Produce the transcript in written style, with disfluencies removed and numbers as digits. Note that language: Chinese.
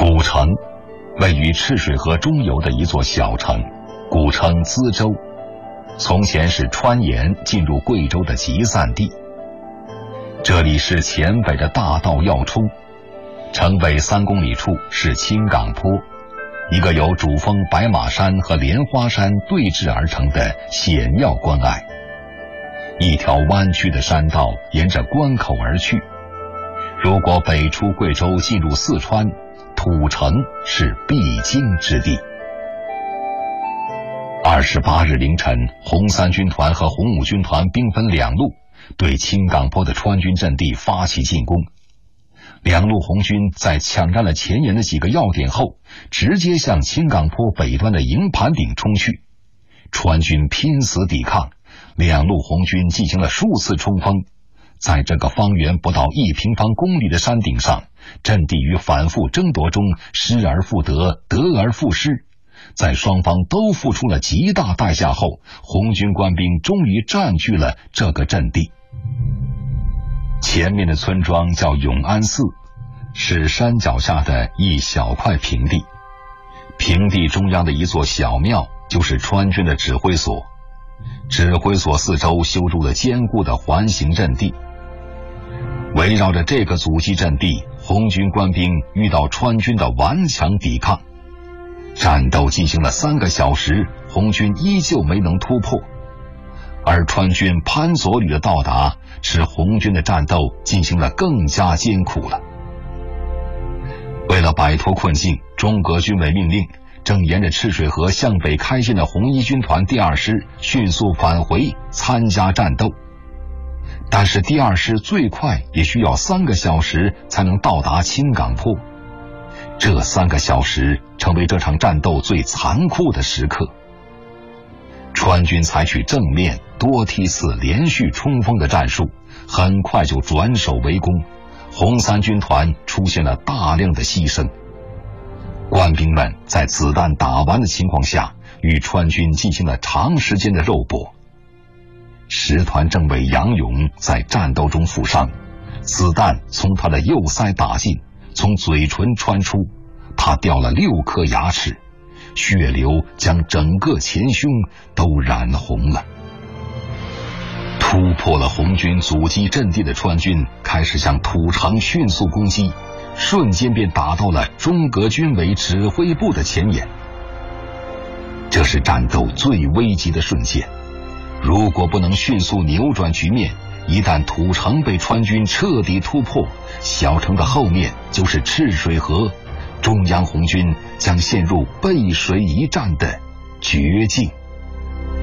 古城位于赤水河中游的一座小城，古称资州，从前是川盐进入贵州的集散地。这里是黔北的大道要冲，城北3公里处是青岗坡，一个由主峰白马山和莲花山对峙而成的险要关隘。一条弯曲的山道沿着关口而去，如果北出贵州进入四川，土城是必经之地。28日凌晨，红三军团和红五军团兵分两路，对青岗坡的川军阵地发起进攻。两路红军在抢占了前沿的几个要点后，直接向青岗坡北端的营盘顶冲去。川军拼死抵抗，两路红军进行了数次冲锋。在这个方圆不到1平方公里的山顶上，阵地于反复争夺中失而复得，得而复失。在双方都付出了极大代价后，红军官兵终于占据了这个阵地。前面的村庄叫永安寺，是山脚下的一小块平地。平地中央的一座小庙就是川军的指挥所，指挥所四周修筑了坚固的环形阵地。围绕着这个阻击阵地，红军官兵遇到川军的顽强抵抗，战斗进行了3个小时，红军依旧没能突破。而川军潘左旅的到达，使红军的战斗进行了更加艰苦了。为了摆脱困境，中革军委命令正沿着赤水河向北开进的红一军团第2师迅速返回参加战斗。但是第2师最快也需要3个小时才能到达青岗坡。这3个小时成为这场战斗最残酷的时刻。川军采取正面多梯次连续冲锋的战术，很快就转守为攻，红三军团出现了大量的牺牲。官兵们在子弹打完的情况下，与川军进行了长时间的肉搏。10团政委杨勇在战斗中负伤，子弹从他的右腮打进，从嘴唇穿出，他掉了6颗牙齿，血流将整个前胸都染红了。突破了红军阻击阵地的川军开始向土城迅速攻击，瞬间便打到了中革军委指挥部的前沿。这是战斗最危急的瞬间，如果不能迅速扭转局面，一旦土城被川军彻底突破，小城的后面就是赤水河，中央红军将陷入背水一战的绝境。